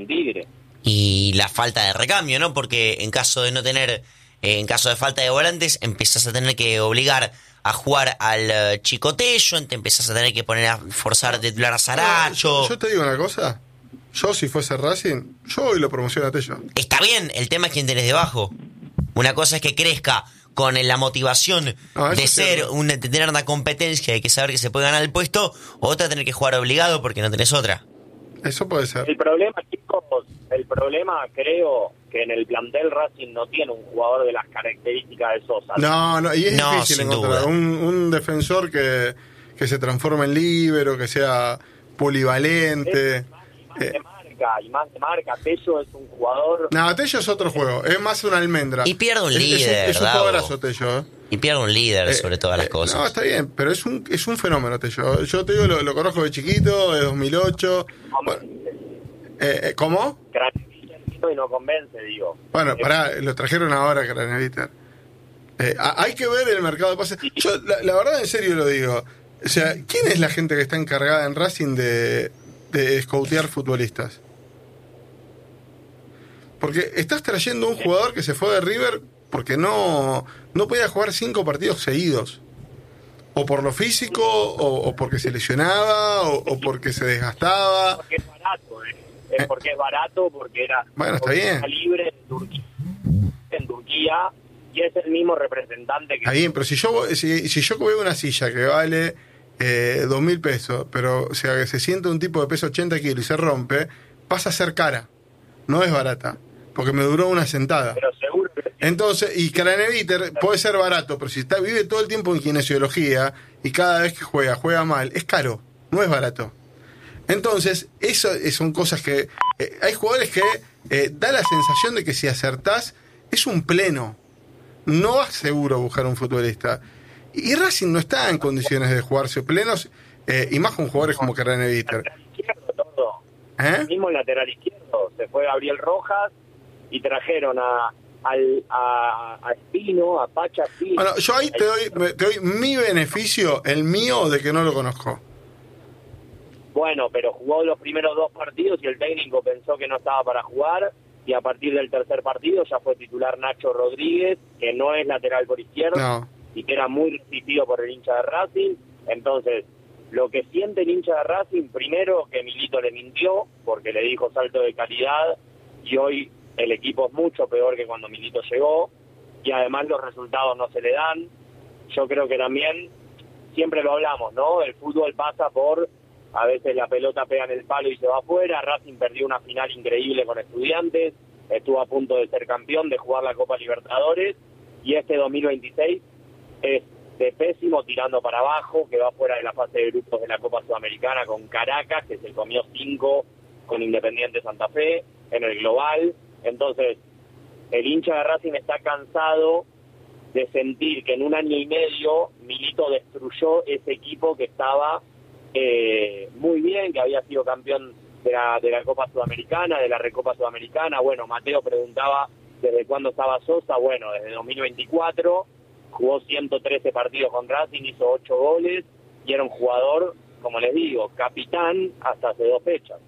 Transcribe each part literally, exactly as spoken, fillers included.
Tigre. Y la falta de recambio, ¿no? Porque en caso de no tener, eh, en caso de falta de volantes, empezás a tener que obligar a jugar al uh, Chico Tello, te empezás a tener que poner a forzar a titular a Saracho. No, yo, yo te digo una cosa, yo si fuese Racing, yo hoy lo promociono a Tello. Está bien, el tema es quién tenés debajo. Una cosa es que crezca con la motivación no, de ser, un, de tener una competencia, de que saber que se puede ganar el puesto, otra tener que jugar obligado porque no tenés otra. Eso puede ser. El problema, chicos, el problema creo que en el plantel Racing no tiene un jugador de las características de Sosa. No, no, y es no, difícil encontrar un, un defensor que, que se transforme en líbero, que sea polivalente. Es más, y más de marca, y más de marca. Tello es un jugador... No, Tello es otro juego, es más una almendra. Y pierde un es, líder, Es un, es un jugadorazo Tello, ¿eh? Y pierde un líder eh, sobre todas las eh, cosas. No, está bien, pero es un es un fenómeno Tello. Yo te digo, lo, lo conozco de chiquito, de dos mil ocho. Bueno, eh, eh, ¿Cómo? Y no convence, digo. Bueno, pará, lo trajeron ahora, Craneviter. Eh, hay que ver el mercado de pases. Yo, la, la verdad, en serio lo digo. O sea, ¿quién es la gente que está encargada en Racing de, de scoutear futbolistas? Porque estás trayendo un jugador que se fue de River porque no, no podía jugar cinco partidos seguidos. O por lo físico, o, o porque se lesionaba, o, o porque se desgastaba. Porque es barato, ¿eh? Es porque es barato, porque era, bueno, está porque bien. Era libre en Turquía, en Turquía, y es el mismo representante que... Está bien, pero si yo, si, si yo veo una silla que vale eh, dos mil pesos, pero o sea, que se siente un tipo de peso ochenta kilos y se rompe, pasa a ser cara, no es barata, porque me duró una sentada. Pero seguro que... Entonces, y Craneviter puede ser barato, pero si está vive todo el tiempo en kinesiología y cada vez que juega, juega mal, es caro, no es barato. Entonces, eso son cosas que... Eh, hay jugadores que eh, da la sensación de que si acertás, es un pleno. No vas seguro a buscar un futbolista. Y Racing no está en condiciones de jugarse plenos, eh, y más con jugadores como Craneviter. Lateral izquierdo, todo. ¿Eh? El mismo lateral izquierdo. Se fue Gabriel Rojas y trajeron a... Al, a, a Espino, a Pacha Espino. Bueno, yo ahí te doy, te doy mi beneficio, el mío, de que no lo conozco. Bueno, pero jugó los primeros dos partidos y el técnico pensó que no estaba para jugar, y a partir del tercer partido ya fue titular Nacho Rodríguez, que no es lateral por izquierda, no. y que era muy resistido por el hincha de Racing. Entonces, lo que siente el hincha de Racing, primero que Milito le mintió, porque le dijo salto de calidad, y hoy el equipo es mucho peor que cuando Milito llegó, y además los resultados no se le dan. Yo creo que también, siempre lo hablamos, ¿no? El fútbol pasa por, a veces la pelota pega en el palo y se va afuera. Racing perdió una final increíble con Estudiantes, estuvo a punto de ser campeón, de jugar la Copa Libertadores, y este dos mil veintiséis es de pésimo, tirando para abajo, que va fuera de la fase de grupos de la Copa Sudamericana con Caracas, que se comió cinco con Independiente Santa Fe en el global. Entonces, el hincha de Racing está cansado de sentir que en un año y medio Milito destruyó ese equipo que estaba eh, muy bien, que había sido campeón de la, de la Copa Sudamericana, de la Recopa Sudamericana. Bueno, Mateo preguntaba desde cuándo estaba Sosa. Bueno, desde dos mil veinticuatro, jugó ciento trece partidos con Racing, hizo ocho goles y era un jugador, como les digo, capitán hasta hace dos fechas.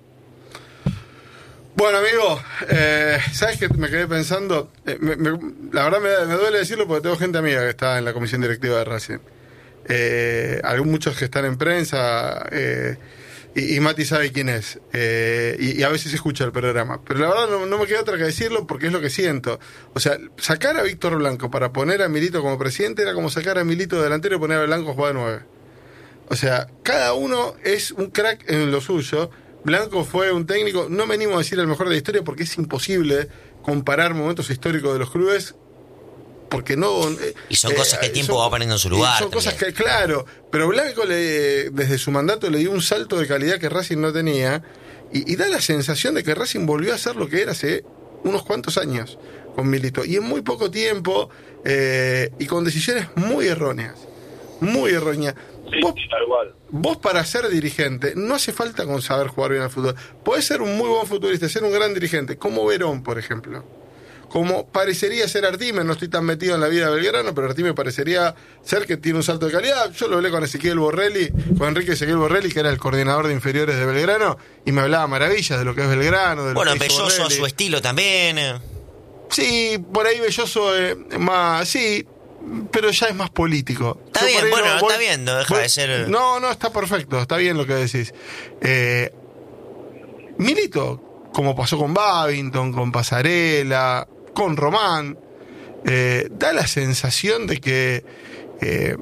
Bueno, amigo, eh, ¿sabes qué me quedé pensando? Eh, me, me, la verdad me, me duele decirlo porque tengo gente amiga que está en la comisión directiva de Racing. Eh, algunos, muchos que están en prensa, eh, y, y Mati sabe quién es. Eh, y, y a veces escucha el programa. Pero la verdad no, no me queda otra que decirlo porque es lo que siento. O sea, sacar a Víctor Blanco para poner a Milito como presidente era como sacar a Milito delantero y poner a Blanco a jugar de nueve. O sea, cada uno es un crack en lo suyo. Blanco fue un técnico, no venimos a decir el mejor de la historia porque es imposible comparar momentos históricos de los clubes, porque no... Y son eh, cosas que el tiempo son, va poniendo en su lugar. Son también. cosas que, claro, pero Blanco le, desde su mandato le dio un salto de calidad que Racing no tenía, y, y da la sensación de que Racing volvió a ser lo que era hace unos cuantos años con Milito, y en muy poco tiempo, eh, y con decisiones muy erróneas, muy erróneas. Sí, Vos, sí, tal cual. Vos para ser dirigente no hace falta con saber jugar bien al fútbol. Podés ser un muy buen futbolista, ser un gran dirigente, como Verón, por ejemplo. como parecería ser Artime, no estoy tan metido en la vida de Belgrano, pero Artime parecería ser que tiene un salto de calidad. Yo lo hablé con Ezequiel Borrelli, con Enrique Ezequiel Borrelli, que era el coordinador de inferiores de Belgrano, y me hablaba maravillas de lo que es Belgrano, de lo bueno, que hizo Belloso a Borrelli. su estilo también. Sí, por ahí Belloso eh, más, sí, pero ya es más político. Está Yo bien, por ahí bueno, no voy- está bien, no deja voy- de ser... No, no, está perfecto, está bien lo que decís. Eh, Milito, como pasó con Babington, con Pasarela, con Román, eh, da la sensación de que eh,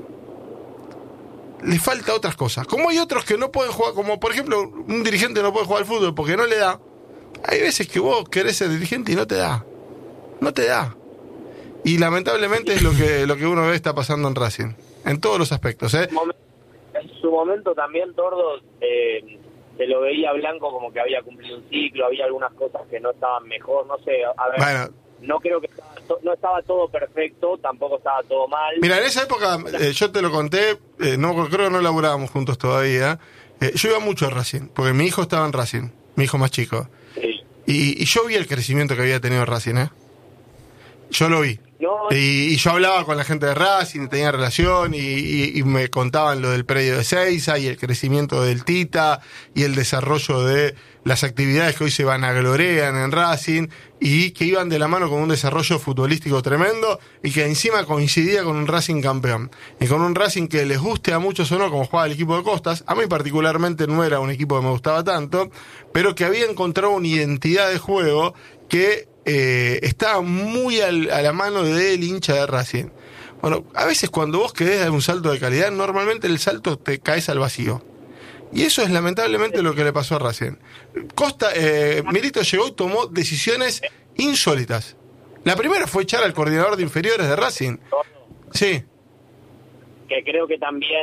le falta otras cosas. Como hay otros que no pueden jugar, como por ejemplo un dirigente no puede jugar al fútbol porque no le da. Hay veces que vos querés ser dirigente y no te da. No te da. Y lamentablemente es lo que lo que uno ve está pasando en Racing. En todos los aspectos, ¿eh? En su momento también, Tordo, eh, se lo veía Blanco como que había cumplido un ciclo, había algunas cosas que no estaban mejor, no sé, a ver, Bueno. no creo que estaba to- no estaba todo perfecto, tampoco estaba todo mal. Mira, en esa época, eh, yo te lo conté, eh, no creo que no laburábamos juntos todavía. Eh, yo iba mucho a Racing, porque mi hijo estaba en Racing, mi hijo más chico. Sí. Y, y yo vi el crecimiento que había tenido Racing, ¿eh? Yo lo vi. No, Y, y yo hablaba con la gente de Racing, y tenía relación, y, y- y me contaban lo del predio de Seiza, y el crecimiento del Tita, y el desarrollo de las actividades que hoy se vanaglorean en Racing, y que iban de la mano con un desarrollo futbolístico tremendo, y que encima coincidía con un Racing campeón. Y con un Racing que les guste a muchos o no, como jugaba el equipo de Costas, a mí particularmente no era un equipo que me gustaba tanto, pero que había encontrado una identidad de juego que eh, estaba muy al, a la mano del hincha de Racing. Bueno, a veces cuando vos querés dar un salto de calidad, normalmente el salto te caes al vacío. Y eso es lamentablemente lo que le pasó a Racing. Costa, eh, Milito llegó y tomó decisiones insólitas. La primera fue echar al coordinador de inferiores de Racing. Sí, que creo que también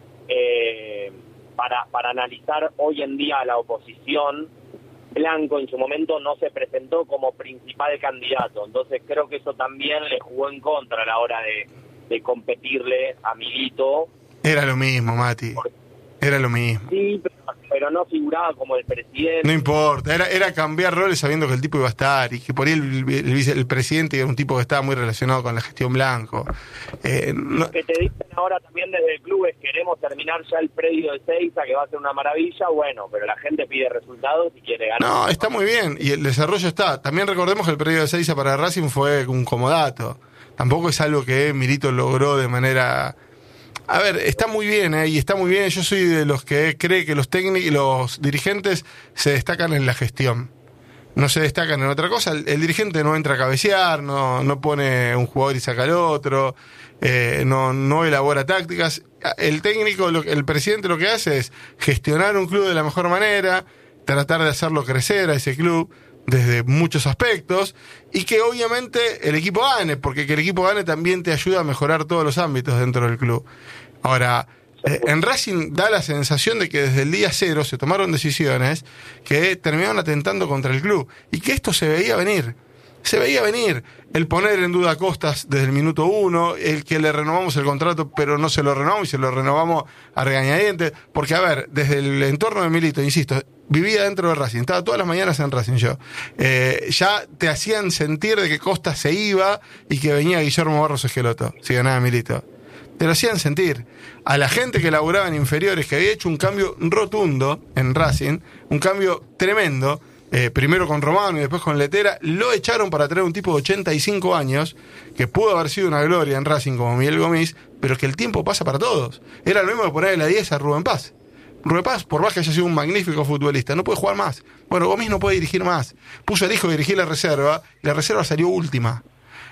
eh, para, para analizar hoy en día a la oposición, Blanco en su momento no se presentó como principal candidato, entonces creo que eso también le jugó en contra a la hora de, de competirle a Milito. era lo mismo, Mati. Era lo mismo. Sí, pero, pero no figuraba como el presidente. No importa, era, era cambiar roles sabiendo que el tipo iba a estar y que por ahí el, el, vice- el presidente era un tipo que estaba muy relacionado con la gestión Blanco. Eh, no- Lo que te dicen ahora también desde el club es queremos terminar ya el predio de Seiza, que va a ser una maravilla, bueno, pero la gente pide resultados y quiere ganar. No, está muy bien, y el desarrollo está. También recordemos que el predio de Seiza para Racing fue un comodato. Tampoco es algo que Milito logró de manera... A ver, está muy bien, ¿eh? Y está muy bien. Yo soy de los que cree que los técnicos y los dirigentes se destacan en la gestión. No se destacan en otra cosa. El, el dirigente no entra a cabecear, no, no pone un jugador y saca al otro, eh, no, no elabora tácticas. El técnico, lo, el presidente lo que hace es gestionar un club de la mejor manera, tratar de hacerlo crecer a ese club desde muchos aspectos, y que obviamente el equipo gane, porque que el equipo gane también te ayuda a mejorar todos los ámbitos dentro del club. Ahora, eh, en Racing da la sensación de que desde el día cero se tomaron decisiones que terminaron atentando contra el club, y que esto se veía venir. Se veía venir el poner en duda a Costas desde el minuto uno, el que le renovamos el contrato pero no se lo renovamos y se lo renovamos a regañadientes, porque a ver, desde el entorno de Milito, insisto, vivía dentro de Racing, estaba todas las mañanas en Racing yo, eh, ya te hacían sentir de que Costas se iba y que venía Guillermo Barros Esqueloto, si ganaba Milito. Te lo hacían sentir. A la gente que laburaba en inferiores, que había hecho un cambio rotundo en Racing, un cambio tremendo, Eh, primero con Romano y después con Letera, lo echaron para traer un tipo de ochenta y cinco años, que pudo haber sido una gloria en Racing como Miguel Gomis, pero que el tiempo pasa para todos. Era lo mismo que ponerle la diez a Rubén Paz. Rubén Paz, por más que haya sido un magnífico futbolista, no puede jugar más. Bueno, Gomis no puede dirigir más. Puso al hijo a dirigir la reserva, y la reserva salió última.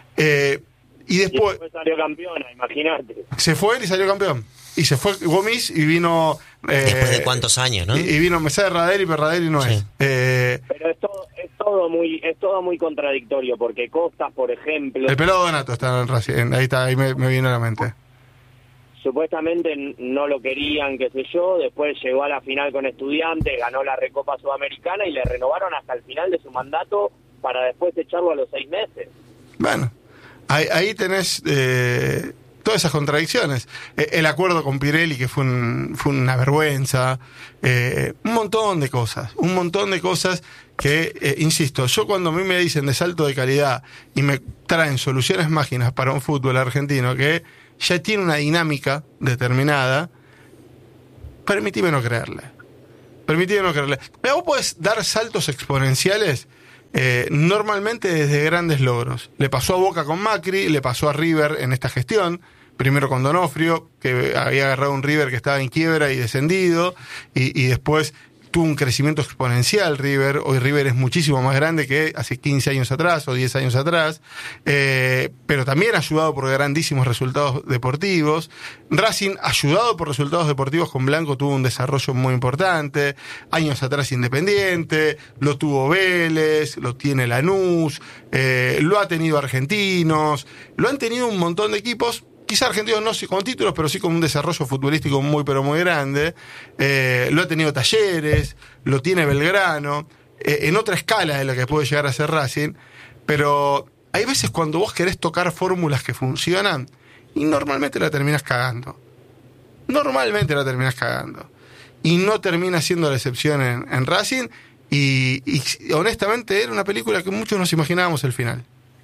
Eh, y Y después después salió campeona, imagínate. se fue él y salió campeón. Y se fue Gomis y vino... Eh, Después de cuántos años, ¿no? Y, y vino Mesá de Radel y Perradel no Sí. es. Eh, Pero es todo, es todo muy es todo muy contradictorio, porque Costas, por ejemplo, el pelado Donato está en Racing. Ahí está, ahí me, me vino a la mente. supuestamente n- no lo querían, qué sé yo, después llegó a la final con Estudiantes, ganó la Recopa Sudamericana y le renovaron hasta el final de su mandato para después echarlo a los seis meses. Bueno, ahí, ahí tenés... Eh, todas esas contradicciones. Eh, el acuerdo con Pirelli, que fue, un, fue una vergüenza, eh, un montón de cosas, un montón de cosas que, eh, insisto, yo cuando a mí me dicen de salto de calidad y me traen soluciones mágicas para un fútbol argentino que ya tiene una dinámica determinada, permitime no creerle. Permitime no creerle. Pero vos podés dar saltos exponenciales eh, normalmente desde grandes logros. Le pasó a Boca con Macri, le pasó a River en esta gestión, primero con Donofrio, que había agarrado un River que estaba en quiebra y descendido, y, y después tuvo un crecimiento exponencial River. Hoy River es muchísimo más grande que hace quince años atrás o diez años atrás, eh, pero también ayudado por grandísimos resultados deportivos. Racing, ayudado por resultados deportivos con Blanco, tuvo un desarrollo muy importante. Años atrás Independiente, lo tuvo Vélez, lo tiene Lanús, eh, lo ha tenido Argentinos, lo han tenido un montón de equipos. Quizá Argentinos no con títulos, pero sí con un desarrollo futbolístico muy, pero muy grande. Eh, lo ha tenido Talleres, lo tiene Belgrano, eh, en otra escala de lo que puede llegar a ser Racing. Pero hay veces cuando vos querés tocar fórmulas que funcionan y normalmente la terminás cagando. Normalmente la terminás cagando. Y no termina siendo la excepción en, en Racing. Y, y honestamente era una película que muchos nos imaginábamos el final.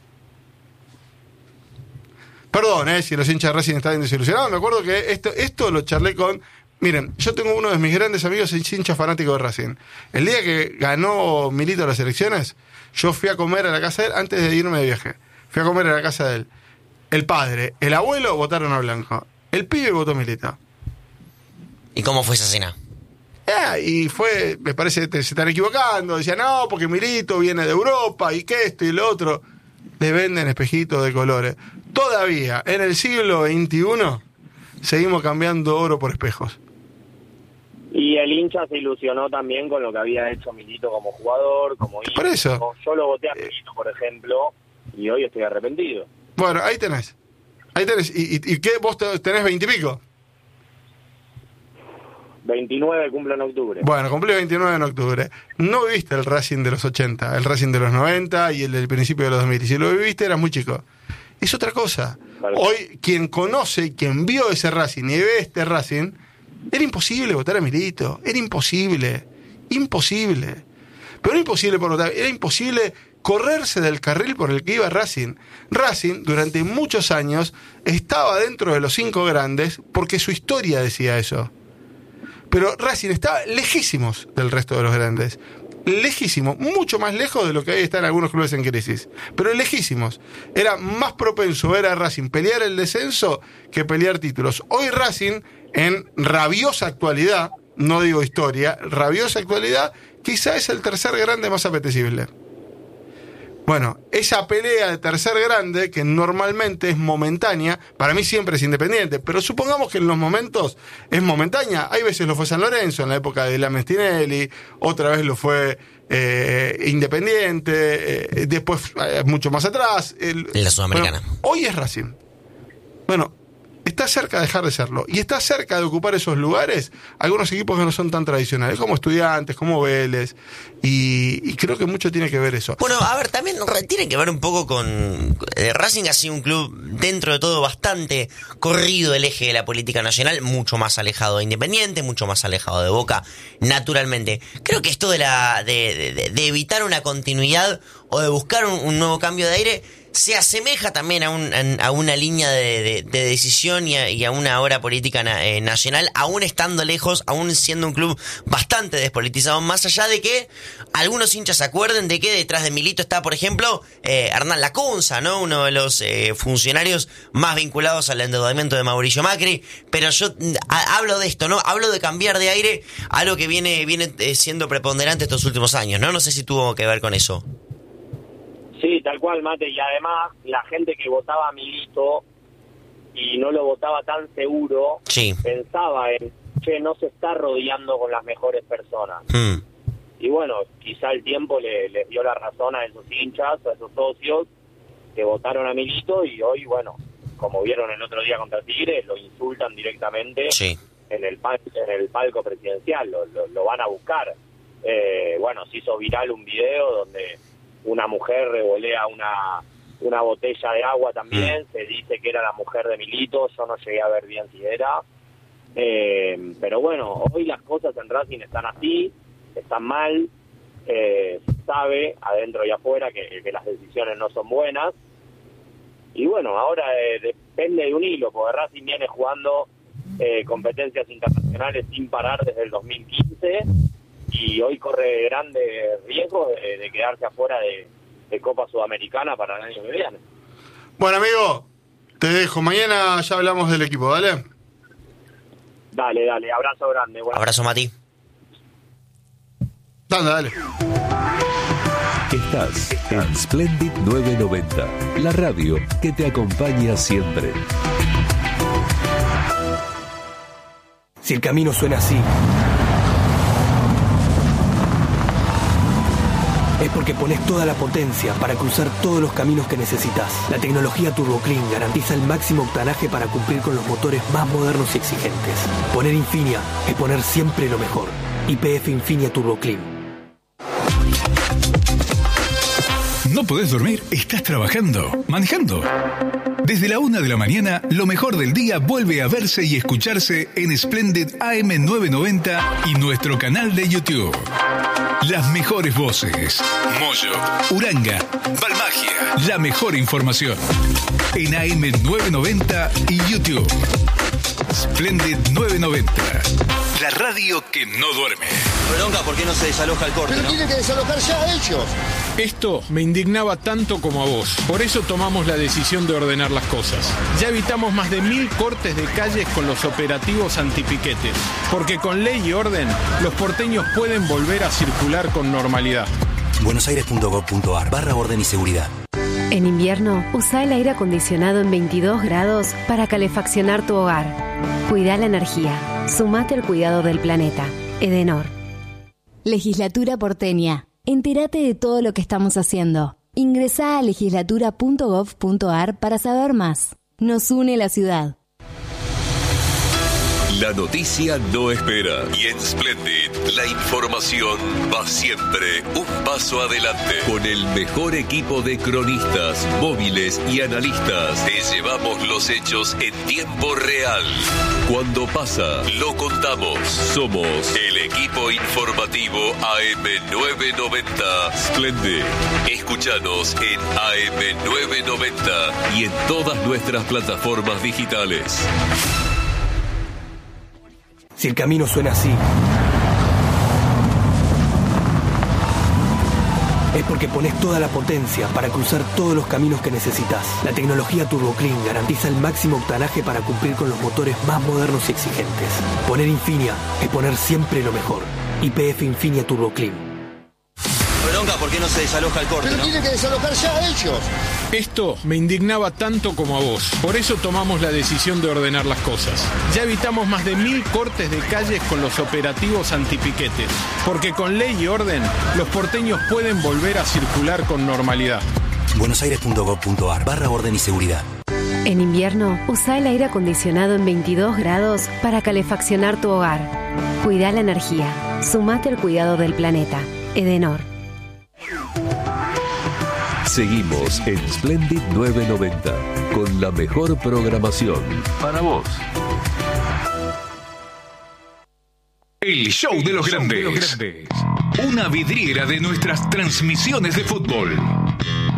Perdón, eh, si los hinchas de Racing estaban desilusionados. Me acuerdo que esto, esto lo charlé con... Miren, yo tengo uno de mis grandes amigos, es hincha fanático de Racing. El día que ganó Milito las elecciones, yo fui a comer a la casa de él antes de irme de viaje. Fui a comer a la casa de él. El padre, el abuelo votaron a Blanco. El pibe votó Milito. ¿Y cómo fue esa cena? Eh, y fue, me parece que se están equivocando. Decían, no, porque Milito viene de Europa y que esto y lo otro. Le venden espejitos de colores. Todavía, en el siglo veintiuno, seguimos cambiando oro por espejos. Y el hincha se ilusionó también con lo que había hecho Milito como jugador, como hincha. Por eso. Yo lo voté a Milito, por ejemplo, y hoy estoy arrepentido. Bueno, ahí tenés. Ahí tenés. ¿Y, y, y qué? ¿Vos tenés veintipico? veintinueve cumplo en octubre. Bueno, cumplí veintinueve en octubre. No viviste el Racing de los ochenta, el Racing de los noventa y el del principio de los dos mil. Y si lo viviste, eras muy chico. Es otra cosa. Vale. Hoy, quien conoce, quien vio ese Racing y ve este Racing, era imposible votar a Milito. Era imposible. Imposible. Pero no imposible por votar, era imposible correrse del carril por el que iba Racing. Racing, durante muchos años, estaba dentro de los cinco grandes porque su historia decía eso. Pero Racing estaba lejísimos del resto de los grandes. Lejísimos, mucho más lejos de lo que hoy están algunos clubes en crisis. Pero lejísimos. Era más propenso ver a Racing pelear el descenso que pelear títulos. Hoy Racing, en rabiosa actualidad, no digo historia, rabiosa actualidad, quizá es el tercer grande más apetecible. Bueno, esa pelea de tercer grande, que normalmente es momentánea, para mí siempre es Independiente, pero supongamos que en los momentos es momentánea. Hay veces lo fue San Lorenzo, en la época de Lamestinelli, otra vez lo fue eh, Independiente, eh, después, eh, mucho más atrás. El, en la Sudamericana. Bueno, hoy es Racing. Bueno, está cerca de dejar de serlo. Y está cerca de ocupar esos lugares algunos equipos que no son tan tradicionales, como Estudiantes, como Vélez. Y, y creo que mucho tiene que ver eso. Bueno, a ver, también tiene que ver un poco con... Eh, Racing ha sido un club, dentro de todo, bastante corrido el eje de la política nacional, mucho más alejado de Independiente, mucho más alejado de Boca, naturalmente. Creo que esto de, la, de, de, de evitar una continuidad o de buscar un, un nuevo cambio de aire se asemeja también a, un, a una línea de, de, de decisión y a, y a una obra política na, eh, nacional, aún estando lejos, aún siendo un club bastante despolitizado, más allá de que algunos hinchas se acuerden de que detrás de Milito está, por ejemplo, eh, Hernán Lacunza, ¿no? Uno de los eh, funcionarios más vinculados al endeudamiento de Mauricio Macri, pero yo a, hablo de esto, ¿no? Hablo de cambiar de aire, algo que viene, viene eh, siendo preponderante estos últimos años, ¿no? No sé si tuvo que ver con eso. Sí, tal cual, Mate, y además la gente que votaba a Milito y no lo votaba tan seguro, sí, pensaba en, che, no se está rodeando con las mejores personas. Mm. Y bueno, quizá el tiempo le, les dio la razón a esos hinchas, a esos socios que votaron a Milito y hoy, bueno, como vieron el otro día contra Tigre, lo insultan directamente sí. en el pal- en el palco presidencial, lo, lo, lo van a buscar. Eh, bueno, se hizo viral un video donde una mujer revolea una una botella de agua también, mm. se dice que era la mujer de Milito, yo no llegué a ver bien si era, eh, pero bueno, hoy las cosas en Racing están así, están mal, eh, se sabe adentro y afuera que, que las decisiones no son buenas, y bueno, ahora eh, depende de un hilo, porque Racing viene jugando eh, competencias internacionales sin parar desde el dos mil quince, y hoy corre grandes riesgos de, de quedarse afuera de, de Copa Sudamericana para el año que viene. Bueno, amigo, te dejo. Mañana ya hablamos del equipo, ¿dale? Dale, dale. Abrazo grande. Bueno. Abrazo, Mati. Dale, dale. Estás en Splendid novecientos noventa, la radio que te acompaña siempre. Si el camino suena así, es porque pones toda la potencia para cruzar todos los caminos que necesitas. La tecnología Turbo Clean garantiza el máximo octanaje para cumplir con los motores más modernos y exigentes. Poner Infinia es poner siempre lo mejor. Y P F Infinia Turbo Clean. ¿No podés dormir? ¿Estás trabajando? ¿Manejando? Desde la una de la mañana, lo mejor del día vuelve a verse y escucharse en Splendid A M novecientos noventa y nuestro canal de YouTube. Las mejores voces. Moyo, Uranga, Balmagia. La mejor información. En A M novecientos noventa y YouTube. Splendid novecientos noventa. La radio que no duerme. Bronca, ¿por qué no se desaloja el corte? Pero ¿no? tiene que desalojar ya ellos. Esto me indignaba tanto como a vos. Por eso tomamos la decisión de ordenar las cosas. Ya evitamos más de mil cortes de calles con los operativos antipiquetes. Porque con ley y orden, los porteños pueden volver a circular con normalidad. buenosaires.gov.ar barra orden y seguridad. En invierno, usa el aire acondicionado en veintidós grados para calefaccionar tu hogar. Cuida la energía. Sumate al cuidado del planeta. Edenor. Legislatura porteña. Entérate de todo lo que estamos haciendo. Ingresá a legislatura punto gov punto ar para saber más. Nos une la ciudad. La noticia no espera y en Splendid la información va siempre un paso adelante. Con el mejor equipo de cronistas, móviles y analistas te llevamos los hechos en tiempo real. Cuando pasa, lo contamos. Somos el equipo informativo A M novecientos noventa Splendid. Escúchanos en A M novecientos noventa y en todas nuestras plataformas digitales. Si el camino suena así, es porque pones toda la potencia para cruzar todos los caminos que necesitas. La tecnología Turbo Clean garantiza el máximo octanaje para cumplir con los motores más modernos y exigentes. Poner Infinia es poner siempre lo mejor. Y P F Infinia Turbo Clean. Bronca, ¿por qué no se desaloja el corte? Pero ¿no? tiene que desalojar ya ellos. Esto me indignaba tanto como a vos. Por eso tomamos la decisión de ordenar las cosas. Ya evitamos más de mil cortes de calles con los operativos antipiquetes. Porque con ley y orden, los porteños pueden volver a circular con normalidad. buenosaires.gov.ar barra orden y seguridad. En invierno, usa el aire acondicionado en veintidós grados para calefaccionar tu hogar. Cuida la energía. Sumate al cuidado del planeta. Edenor. Seguimos en Splendid novecientos noventa con la mejor programación para vos. El show de los grandes. Una vidriera de nuestras transmisiones de fútbol.